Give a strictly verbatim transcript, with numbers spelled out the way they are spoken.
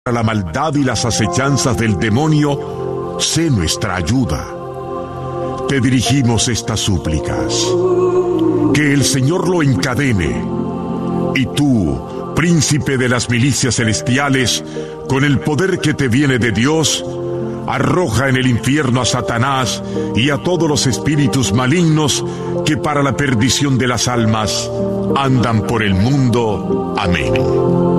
la maldad y las acechanzas del demonio, sé nuestra ayuda. Te dirigimos estas súplicas. Que el Señor lo encadene. Y tú, príncipe de las milicias celestiales, con el poder que te viene de Dios, arroja en el infierno a Satanás y a todos los espíritus malignos que para la perdición de las almas andan por el mundo. Amén.